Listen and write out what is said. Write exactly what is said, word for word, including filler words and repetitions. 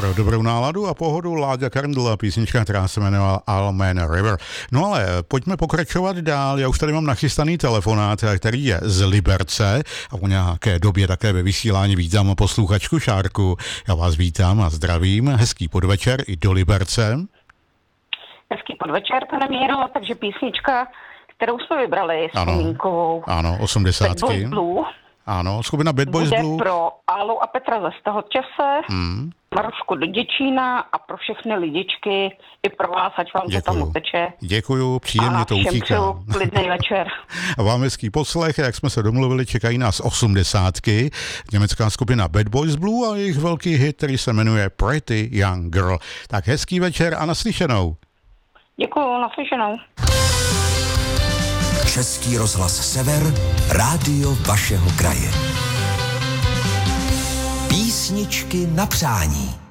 Pro dobrou náladu a pohodu Láďa Karndl a písnička, která se jmenovala Alman River. No ale pojďme pokračovat dál. Já už tady mám nachystaný telefonát, který je z Liberce a po nějaké době také ve vysílání vítám posluchačku Šárku. Já vás vítám a zdravím. Hezký podvečer i do Liberce. Hezký podvečer, pane Míro, takže písnička, kterou jsme vybrali s Mínkovou. Ano, osmdesátky. Ano, skupina Bad Boys Bude Blue. Pro Alu a Petra ze Stahočese, hmm. Marušku do Děčína a pro všechny lidičky, i pro vás, ať vám Děkuju. to tam uteče. Děkuju, příjemně to utíká. A všem přeju klidný večer. A vám hezký poslech, jak jsme se domluvili, čekají nás osmdesátky. Německá skupina Bad Boys Blue a jejich velký hit, který se jmenuje Pretty Young Girl. Tak hezký večer a naslyšenou. Děkuju, naslyšenou. Český rozhlas Sever, rádio vašeho kraje. Písničky na přání.